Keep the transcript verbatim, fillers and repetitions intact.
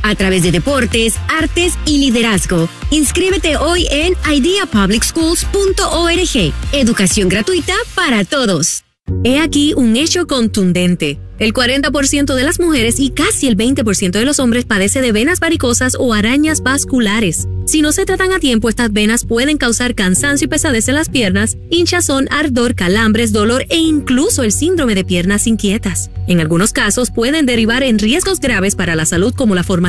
a través de deportes, artes y liderazgo. Inscríbete hoy en idea public schools punto org. Educación gratuita para todos. He aquí un hecho contundente. El cuarenta por ciento de las mujeres y casi el veinte por ciento de los hombres padece de venas varicosas o arañas vasculares. Si no se tratan a tiempo, estas venas pueden causar cansancio y pesadez en las piernas, hinchazón, ardor, calambres, dolor e incluso el síndrome de piernas inquietas. En algunos casos pueden derivar en riesgos graves para la salud como la formación